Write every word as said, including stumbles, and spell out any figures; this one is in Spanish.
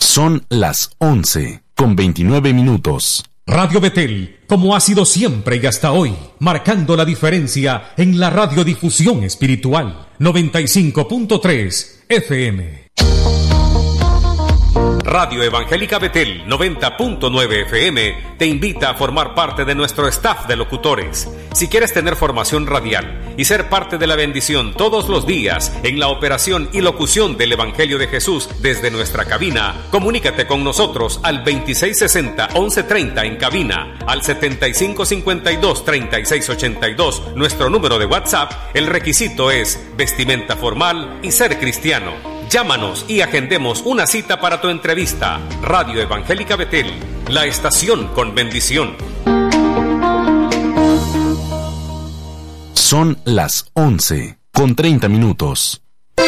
Son las once con veintinueve minutos. Radio Betel, como ha sido siempre y hasta hoy, marcando la diferencia en la radiodifusión espiritual. noventa y cinco punto tres F M. Radio Evangélica Betel noventa punto nueve F M te invita a formar parte de nuestro staff de locutores. Si quieres tener formación radial y ser parte de la bendición todos los días en la operación y locución del Evangelio de Jesús desde nuestra cabina, comunícate con nosotros al veintiséis sesenta, once treinta en cabina, al setenta y cinco cincuenta y dos, treinta y seis ochenta y dos, nuestro número de WhatsApp. El requisito es vestimenta formal y ser cristiano. Llámanos y agendemos una cita para tu entrevista. Radio Evangélica Betel, la estación con bendición. Son las once con treinta minutos.